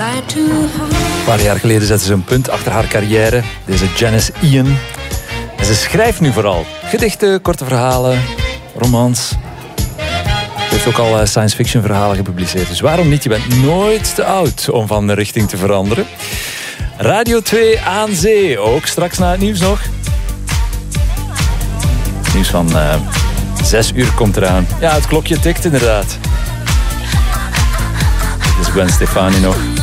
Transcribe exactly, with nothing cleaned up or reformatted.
Een paar jaar geleden zette ze een punt achter haar carrière. Deze Janice Ian. En ze schrijft nu vooral gedichten, korte verhalen, romans. Ze heeft ook al science fiction verhalen gepubliceerd. Dus waarom niet? Je bent nooit te oud om van de richting te veranderen. Radio twee aan zee. Ook straks na het nieuws nog. Het nieuws van uh, zes uur komt eraan. Ja, het klokje tikt inderdaad. Dit is Gwen Stefani nog.